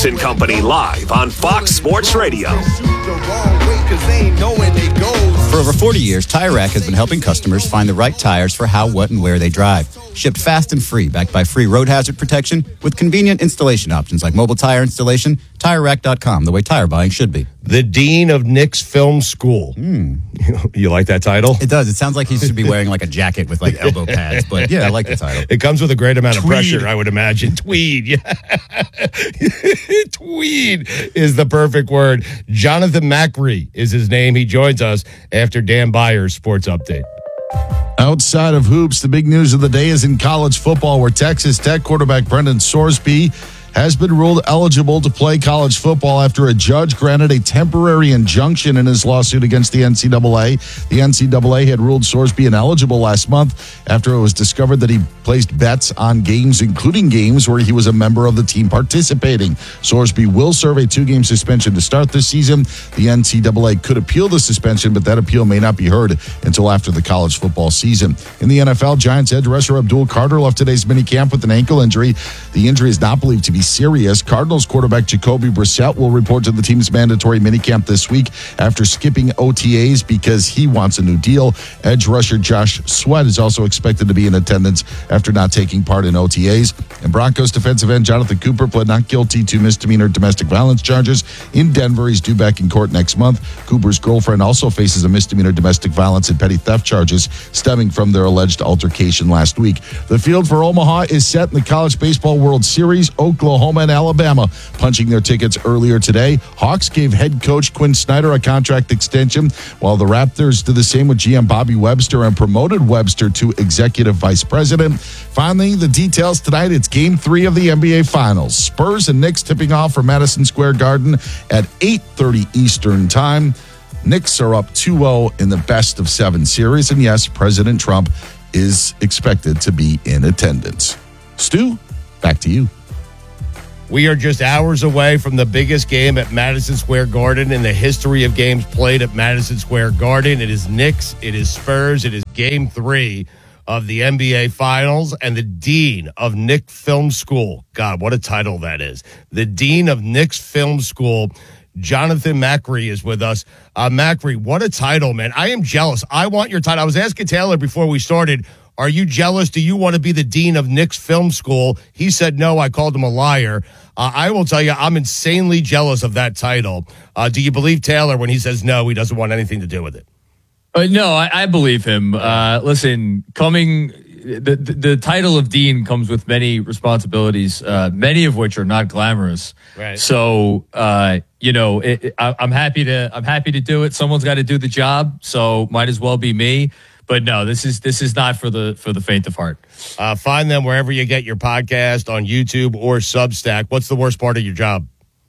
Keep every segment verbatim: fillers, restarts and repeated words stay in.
Lance and Company live on Fox Sports Radio. For over forty years, Tire Rack has been helping customers find the right tires for how, what, and where they drive. Shipped fast and free, backed by free road hazard protection with convenient installation options like mobile tire installation. Tire Rack dot com, the way tire buying should be. The Dean of Knicks Film School. Mm. You like that title? It does. It sounds like he should be wearing like a jacket with like elbow pads. But yeah, I like the title. It comes with a great amount of Tweed. pressure, I would imagine. Tweed. Yeah. Tweed is the perfect word. Jonathan Macri is his name. He joins us after Dan Byers' sports update. Outside of hoops, the big news of the day is in college football, where Texas Tech quarterback Brendan Sorsby has been ruled eligible to play college football after a judge granted a temporary injunction in his lawsuit against the N C double A. The N C double A had ruled Sorsby ineligible last month after it was discovered that he placed bets on games, including games where he was a member of the team participating. Sorsby will serve a two-game suspension to start this season. The N C double A could appeal the suspension, but that appeal may not be heard until after the college football season. In the N F L, Giants edge rusher Abdul Carter left today's minicamp with an ankle injury. The injury is not believed to be serious. Cardinals quarterback Jacoby Brissett will report to the team's mandatory minicamp this week after skipping O T As because he wants a new deal. Edge rusher Josh Sweat is also expected to be in attendance after not taking part in O T As. And Broncos defensive end Jonathan Cooper pled not guilty to misdemeanor domestic violence charges in Denver. He's due back in court next month. Cooper's girlfriend also faces a misdemeanor domestic violence and petty theft charges stemming from their alleged altercation last week. The field for Omaha is set in the College Baseball World Series. Oklahoma and Alabama punching their tickets earlier today. Hawks gave head coach Quinn Snyder a contract extension, while the Raptors did the same with G M Bobby Webster and promoted Webster to executive vice president. Finally, the details tonight. It's game three of the N B A Finals. Spurs and Knicks tipping off for Madison Square Garden at eight thirty Eastern Time. Knicks are up two oh in the best of seven series. And yes, President Trump is expected to be in attendance. Stu, back to you. We are just hours away from the biggest game at Madison Square Garden in the history of games played at Madison Square Garden. It is Knicks, it is Spurs, it is game three of the N B A Finals, and the Dean of Knicks Film School. God, what a title that is. The Dean of Knicks Film School, Jonathan Macri, is with us. Uh, Macri, what a title, man. I am jealous. I want your title. I was asking Taylor before we started, are you jealous? Do you want to be the Dean of Knicks Film School? He said no. I called him a liar. Uh, I will tell you, I'm insanely jealous of that title. Uh, do you believe Taylor when he says no, he doesn't want anything to do with it? Uh, no, I, I believe him. Uh, listen, coming the, the the title of Dean comes with many responsibilities, uh, many of which are not glamorous. Right. So, uh, you know, it, it, I, I'm happy to I'm happy to do it. Someone's got to do the job, so might as well be me. But no, this is this is not for the for the faint of heart. Uh, find them wherever you get your podcast, on YouTube or Substack. What's the worst part of your job?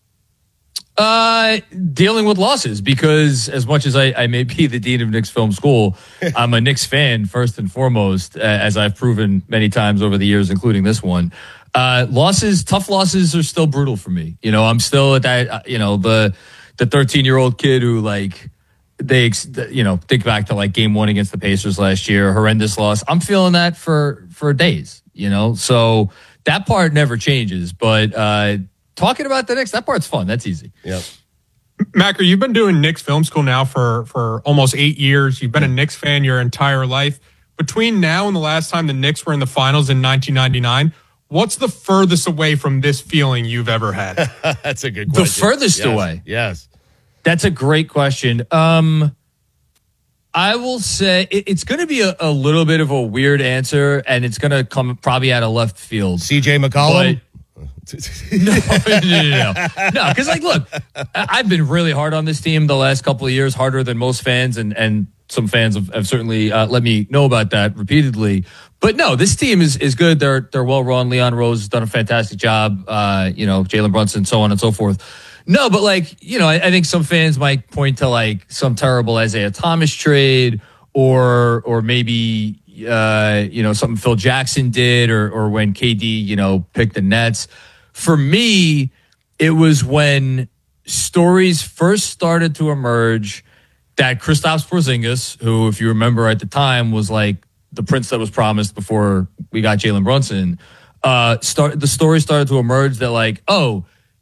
Uh, dealing with losses, because as much as I, I may be the Dean of Knicks Film School, I'm a Knicks fan first and foremost, uh, as I've proven many times over the years, including this one. Uh, losses, tough losses are still brutal for me. You know, I'm still at that, you know, the the thirteen-year-old kid who, like, they, you know, think back to like game one against the Pacers last year, horrendous loss. I'm feeling that for, for days, you know, so that part never changes. But uh, talking about the Knicks, that part's fun. That's easy. Yep. Macri, you've been doing Knicks Film School now for, for almost eight years. You've been a Knicks fan your entire life. Between now and the last time the Knicks were in the finals in nineteen ninety-nine, what's the furthest away from this feeling you've ever had? That's a good question. The furthest yes. away? Yes. That's a great question. Um, I will say it, it's going to be a, a little bit of a weird answer, and it's going to come probably out of left field. C J McCollum? no, no, no, no. No, because, like, look, I've been really hard on this team the last couple of years, harder than most fans, and, and some fans have, have certainly uh, let me know about that repeatedly. But no, this team is is good. They're they're well run. Leon Rose has done a fantastic job. Uh, you know, Jalen Brunson, so on and so forth. No, but like, you know, I, I think some fans might point to like some terrible Isaiah Thomas trade, or or maybe uh, you know, something Phil Jackson did, or or when K D, you know, picked the Nets. For me, it was when stories first started to emerge that Kristaps Porzingis, who, if you remember at the time, was like the prince that was promised before we got Jalen Brunson, uh, start the story started to emerge that like, oh,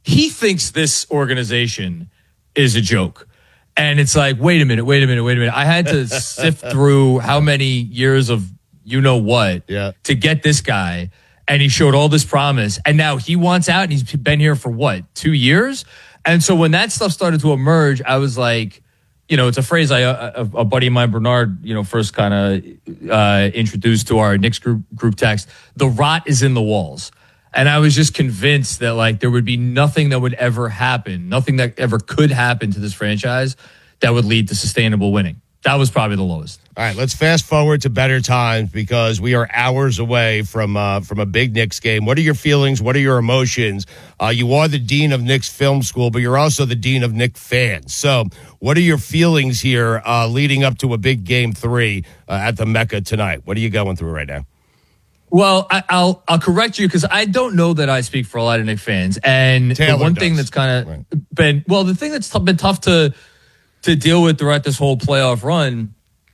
he thinks this organization is a joke. And it's like, wait a minute, wait a minute, wait a minute. I had to sift through how many years of you know what yeah. to get this guy. And he showed all this promise. And now he wants out, and he's been here for what, two years? And so when that stuff started to emerge, I was like, you know, it's a phrase I, a, a buddy of mine, Bernard, you know, first kind of uh, introduced to our Knicks group, group text. The rot is in the walls. And I was just convinced that, like, there would be nothing that would ever happen, nothing that ever could happen to this franchise that would lead to sustainable winning. That was probably the lowest. All right, let's fast forward to better times because we are hours away from uh, from a big Knicks game. What are your feelings? What are your emotions? Uh, you are the dean of Knicks Film School, but you're also the dean of Knicks fans. So what are your feelings here uh, leading up to a big game three uh, at the Mecca tonight? What are you going through right now? Well, I, I'll I'll correct you because I don't know that I speak for a lot of Knicks fans. And Taylor the one does. thing that's kind of Right. been, well, the thing that's t- been tough to to deal with throughout this whole playoff run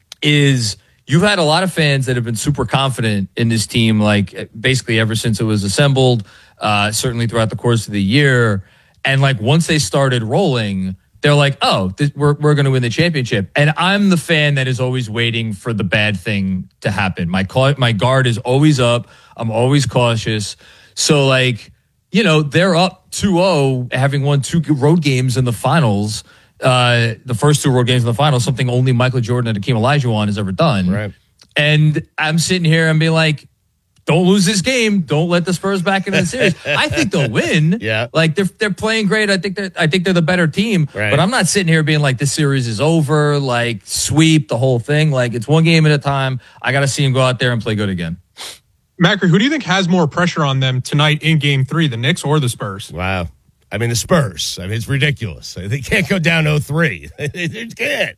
is you've had a lot of fans that have been super confident in this team, like basically ever since it was assembled, uh, certainly throughout the course of the year. And like once they started rolling, they're like, oh, th- we're we're going to win the championship. And I'm the fan that is always waiting for the bad thing to happen. My ca- my guard is always up. I'm always cautious. So like, you know, they're up two oh, having won two road games in the finals. Uh, the first two road games in the finals, something only Michael Jordan and Hakeem Olajuwon has ever done. Right. And I'm sitting here and be like, don't lose this game. Don't let the Spurs back into the series. I think they'll win. Yeah. Like they're they're playing great. I think they're I think they're the better team. Right. But I'm not sitting here being like this series is over, like sweep the whole thing. Like it's one game at a time. I gotta see them go out there and play good again. Macri, who do you think has more pressure on them tonight in game three, the Knicks or the Spurs? Wow. I mean, the Spurs. I mean, it's ridiculous. They can't go down oh three. They can't.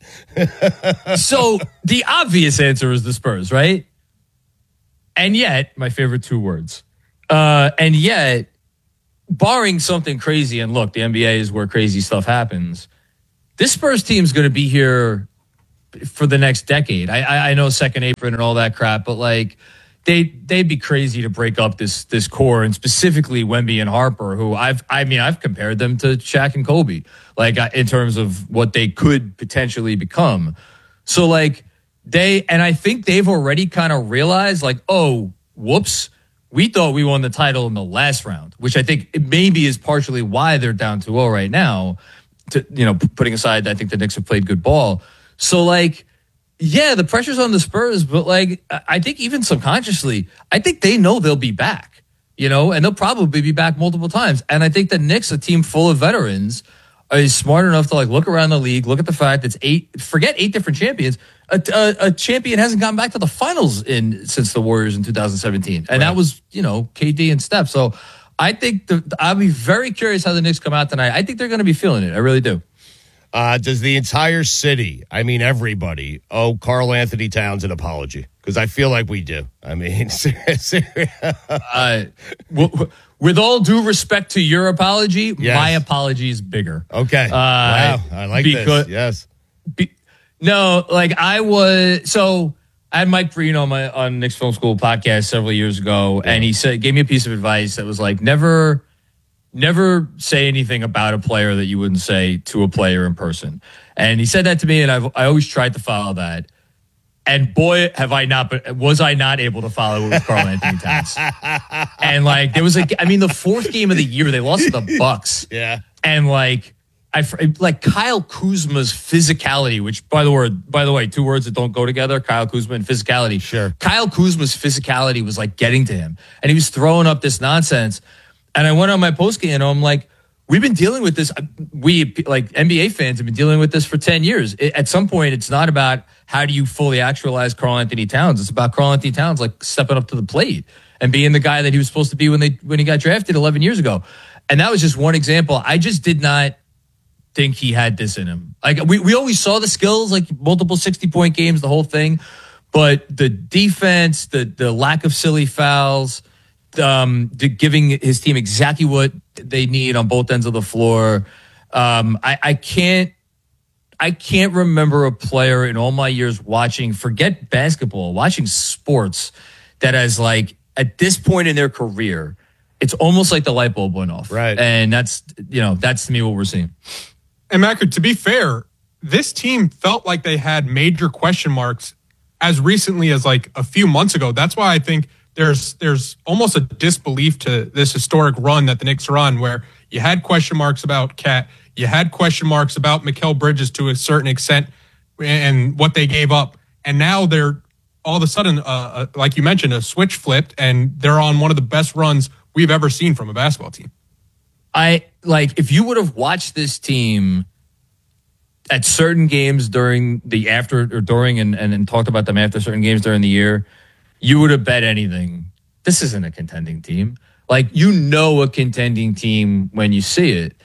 So the obvious answer is the Spurs, right? And yet, my favorite two words. Uh, and yet, barring something crazy, and look, the N B A is where crazy stuff happens. This Spurs team is going to be here for the next decade. I, I, I know second apron and all that crap, but like they they'd be crazy to break up this this core, and specifically Wemby and Harper, who I've I mean I've compared them to Shaq and Kobe, like in terms of what they could potentially become. So like. They, and I think they've already kind of realized like, oh, whoops, we thought we won the title in the last round, which I think maybe is partially why they're down two oh right now. To, you know, putting aside, I think the Knicks have played good ball. So like, yeah, the pressure's on the Spurs, but like, I think even subconsciously, I think they know they'll be back, you know, and they'll probably be back multiple times. And I think the Knicks, a team full of veterans, is smart enough to like look around the league, look at the fact it's eight, forget eight different champions. A, a, a champion hasn't gone back to the finals in since the Warriors in two thousand seventeen. And right. That was, you know, K D and Steph. So I think the, I'll be very curious how the Knicks come out tonight. I think they're going to be feeling it. I really do. Uh, does the entire city, I mean everybody, owe Karl Anthony Towns an apology? Because I feel like we do. I mean, uh, w- with all due respect to your apology, yes. My apology is bigger. Okay. Uh, wow. I like because, this. Yes. Be, no, like I was, so I had Mike Breen on my, on Knicks Film School podcast several years ago, yeah. And he said, gave me a piece of advice that was like, never, never say anything about a player that you wouldn't say to a player in person. And he said that to me, and I've, I always tried to follow that. And boy, have I not been, was I not able to follow it with Karl Anthony Towns. And like, there was a, I mean, the fourth game of the year, they lost to the Bucks. Yeah. And like, I like Kyle Kuzma's physicality, which by the word, by the way, two words that don't go together, Kyle Kuzma and physicality. Sure. Kyle Kuzma's physicality was like getting to him, and he was throwing up this nonsense. And I went on my post game and I'm like, we've been dealing with this. We like N B A fans have been dealing with this for ten years. It, at some point, it's not about how do you fully actualize Karl Anthony Towns. It's about Karl Anthony Towns like stepping up to the plate and being the guy that he was supposed to be when they when he got drafted eleven years ago. And that was just one example. I just did not think he had this in him. Like we, we always saw the skills, like multiple sixty point games, the whole thing, but the defense, the the lack of silly fouls, um, the giving his team exactly what they need on both ends of the floor. Um, I, I can't, I can't remember a player in all my years watching, forget basketball, watching sports that has like at this point in their career it's almost like the light bulb went off. Right. And that's, you know, that's to me what we're seeing. And Macker, to be fair, this team felt like they had major question marks as recently as like a few months ago. That's why I think there's there's almost a disbelief to this historic run that the Knicks are on, where you had question marks about Cat, you had question marks about Mikal Bridges to a certain extent and what they gave up. And now they're all of a sudden, uh, uh, like you mentioned, a switch flipped, and they're on one of the best runs we've ever seen from a basketball team. I like if you would have watched this team at certain games during the after or during and, and, and talked about them after certain games during the year, you would have bet anything. This isn't a contending team. Like, you know, a contending team when you see it.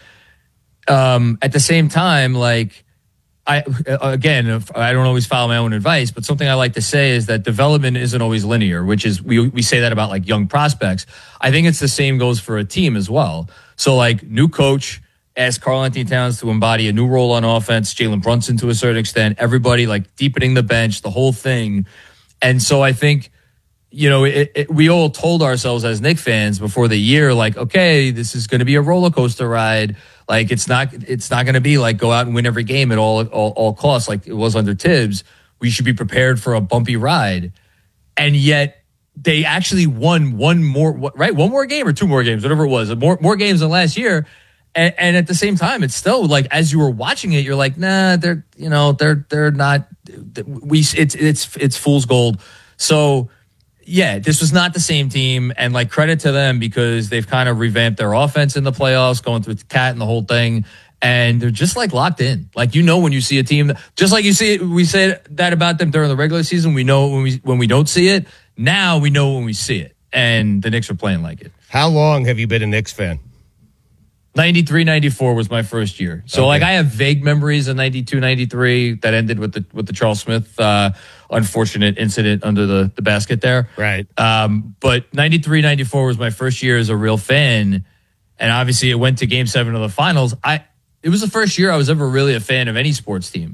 Um, at the same time, like, I, again, I don't always follow my own advice, but something I like to say is that development isn't always linear, which is, we, we say that about like young prospects. I think it's the same goes for a team as well. So like new coach, ask Karl-Anthony Towns to embody a new role on offense, Jalen Brunson to a certain extent, everybody like deepening the bench, the whole thing. And so I think, you know, it, it, we all told ourselves as Knicks fans before the year, like, okay, this is going to be a roller coaster ride. Like, it's not, it's not going to be like go out and win every game at all, all, all costs like it was under Tibbs. We should be prepared for a bumpy ride. And yet they actually won one more, right? One more game or two more games, whatever it was, more, more games than last year. And, and at the same time, it's still like, as you were watching it, you're like, nah, they're, you know, they're, they're not, we, it's, it's, it's fool's gold. So, yeah, this was not the same team, and like credit to them because they've kind of revamped their offense in the playoffs, going through the Cat and the whole thing, and they're just like locked in. Like, you know, when you see a team, just like you see it, we said that about them during the regular season. We know when we when we don't see it. Now we know when we see it, and the Knicks are playing like it. How long have you been a Knicks fan? ninety-three, ninety-four was my first year. So, okay. like, I have vague memories of ninety-two, ninety-three that ended with the with the Charles Smith uh, unfortunate incident under the, the basket there. Right. Um, but ninety-three, ninety-four was my first year as a real fan. And obviously, it went to game seven of the finals. I It was the first year I was ever really a fan of any sports team.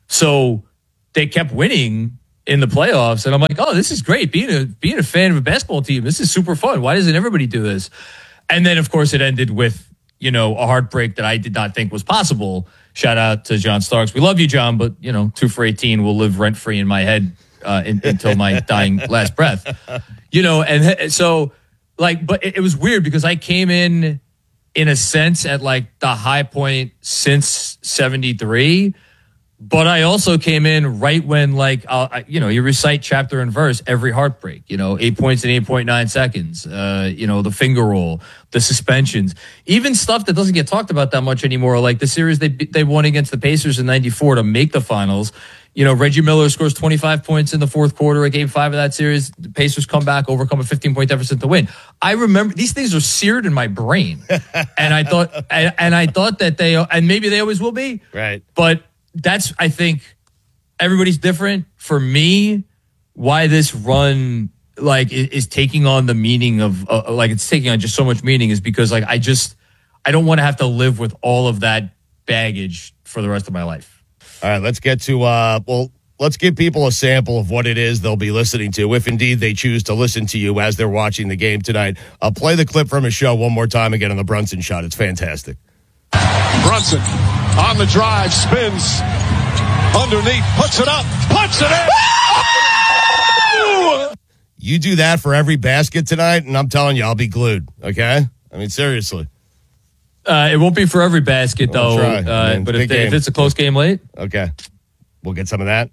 So, they kept winning in the playoffs. And I'm like, oh, this is great. Being a, being a fan of a basketball team, this is super fun. Why doesn't everybody do this? And then, of course, it ended with, you know, a heartbreak that I did not think was possible. Shout out to John Starks. We love you, John, but, you know, two for eighteen will live rent-free in my head uh, in, until my dying last breath. You know, and so, like, but it, it was weird because I came in, in a sense, at, like, the high point since seventy-three, but I also came in right when, like, uh, you know, you recite chapter and verse, every heartbreak, you know, eight points in eight point nine seconds, uh, you know, the finger roll, the suspensions, even stuff that doesn't get talked about that much anymore, like the series they they won against the Pacers in ninety-four to make the finals. You know, Reggie Miller scores twenty-five points in the fourth quarter of game five of that series. The Pacers come back, overcome a fifteen-point deficit to win. I remember these things are seared in my brain. and I thought, and, and I thought that they, and maybe they always will be. Right. But that's, I think, everybody's different. For me, why this run like is taking on the meaning of uh, like it's taking on just so much meaning is because like I just I don't want to have to live with all of that baggage for the rest of my life. All right, let's get to uh well let's give people a sample of what it is they'll be listening to if indeed they choose to listen to you as they're watching the game tonight. I'll play the clip from a show one more time again on the Brunson shot. It's fantastic. Brunson on the drive, spins underneath, puts it up, puts it in. You do that for every basket tonight, and I'm telling you, I'll be glued, okay? I mean, seriously. Uh, it won't be for every basket, though. We'll try, uh, but if, they, if it's a close game late. Okay. We'll get some of that.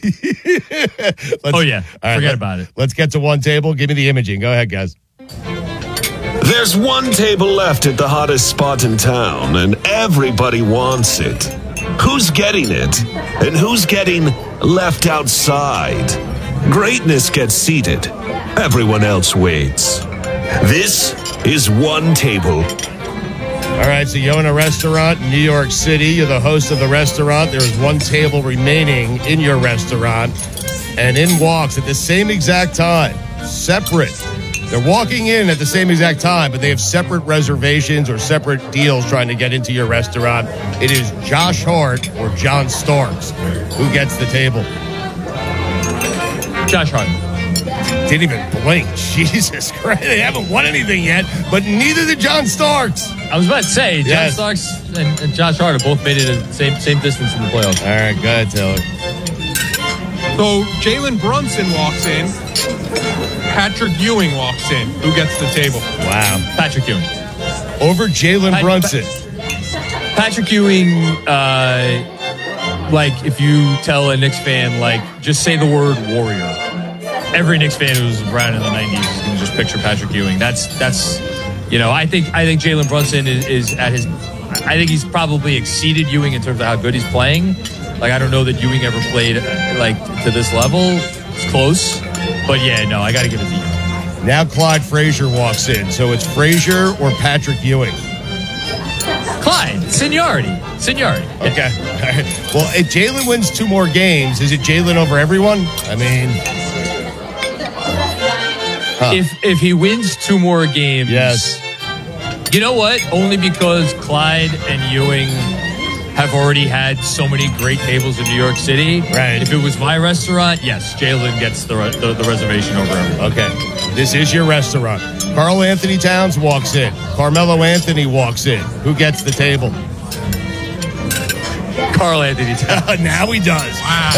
oh, yeah. All right, Forget let, about it. Let's get to one table. Give me the imaging. Go ahead, guys. There's one table left at the hottest spot in town, and everybody wants it. Who's getting it? And who's getting left outside? Greatness gets seated. Everyone else waits. This is One Table. All right, so you own a restaurant in New York City. You're the host of the restaurant. There is one table remaining in your restaurant. And in walks at the same exact time, separate. They're walking in at the same exact time, but they have separate reservations or separate deals trying to get into your restaurant. It is Josh Hart or John Starks. Who gets the table? Josh Hart. Didn't even blink. Jesus Christ. They haven't won anything yet, but neither did John Starks. I was about to say, John Yes. Starks and, and Josh Hart both made it the same same distance in the playoffs. All right, go ahead, Taylor. So Jalen Brunson walks in. Patrick Ewing walks in. Who gets the table? Wow. Patrick Ewing. Over Jalen Pat- Brunson. Patrick Ewing, uh, like, if you tell a Knicks fan, like, just say the word warrior. Every Knicks fan who was around in the nineties is going to just picture Patrick Ewing. That's, that's, you know, I think I think Jalen Brunson is, is at his, I think he's probably exceeded Ewing in terms of how good he's playing. Like, I don't know that Ewing ever played, uh, like, to this level. It's close. But, yeah, no, I got to give it to Ewing. Now Clyde Frazier walks in. So it's Frazier or Patrick Ewing. Clyde, seniority. Seniority. Okay. All right. Well, if Jalen wins two more games, is it Jalen over everyone? I mean, huh. If if he wins two more games, Yes. You know what? Only because Clyde and Ewing have already had so many great tables in New York City. Right. If it was my restaurant, yes, Jalen gets the, re- the the reservation over everyone. Okay. This is your restaurant. Carl Anthony Towns walks in. Carmelo Anthony walks in. Who gets the table? Carl Anthony Towns. Now he does.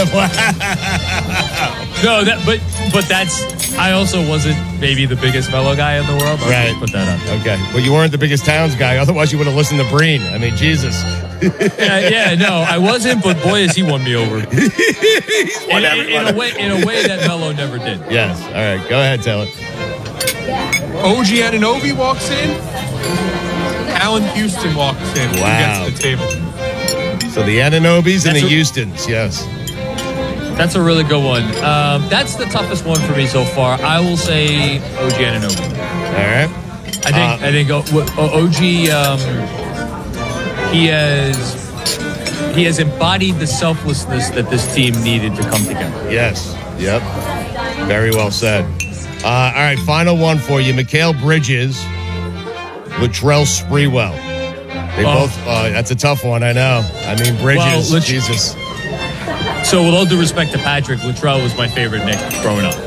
No, that but but that's. I also wasn't maybe the biggest Melo guy in the world. I'll Right. just put that out there. Okay. Well, you weren't the biggest Towns guy. Otherwise, you would have listened to Breen. I mean, Jesus. Yeah, yeah, no, I wasn't, but boy, has he won me over. He's won In, in, in everybody. a way, in a way that Melo never did. Yes. All right. Go ahead, Taylor. O G Anunoby walks in. Allen Houston walks in. Wow. Who gets the table? So the Ananobis and That's the what- Houstons. Yes. That's a really good one. Um, that's the toughest one for me so far. I will say O G Anunoby. All right. I think Uh, I think O- O- OG um, he has he has embodied the selflessness that this team needed to come together. Yes. Yep. Very well said. Uh, all right. Final one for you. Mikal Bridges, Latrell Sprewell. They Oh. both. Uh, that's a tough one. I know. I mean, Bridges. Well, Lat- Jesus. So with all due respect to Patrick, Latrell was my favorite Knick growing up.